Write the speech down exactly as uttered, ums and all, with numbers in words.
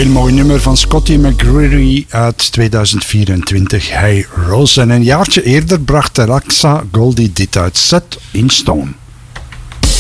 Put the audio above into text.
heel mooi nummer van Scotty McCreery uit tweeduizend vierentwintig. Hey Rose. En een jaartje eerder bracht Alexa Goldie dit uit, Set in Stone.